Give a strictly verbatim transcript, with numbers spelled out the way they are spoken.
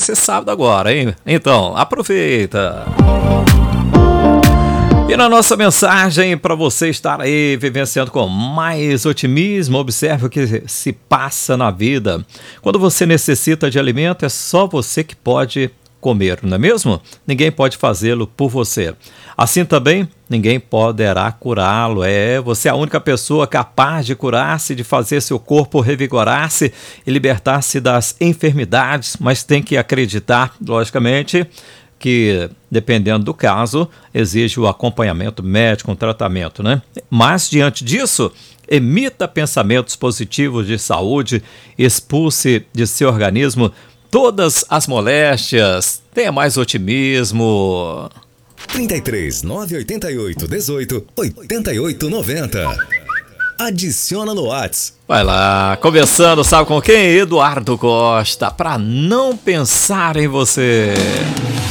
ser sábado agora, hein? Então, aproveita. E na nossa mensagem para você estar aí vivenciando com mais otimismo, observe o que se passa na vida. Quando você necessita de alimento, é só você que pode comer, não é mesmo? Ninguém pode fazê-lo por você. Assim também, ninguém poderá curá-lo. É, você é a única pessoa capaz de curar-se, de fazer seu corpo revigorar-se e libertar-se das enfermidades, mas tem que acreditar, logicamente, que, dependendo do caso, exige o acompanhamento médico, um tratamento, né? Mas, diante disso, emita pensamentos positivos de saúde, expulse de seu organismo todas as moléstias, tenha mais otimismo. trinta e três, nove oitenta e oito, dezoito, oitenta e oito, noventa. Adiciona no Whats. Vai lá, conversando, sabe com quem? Eduardo Costa, para não pensar em você.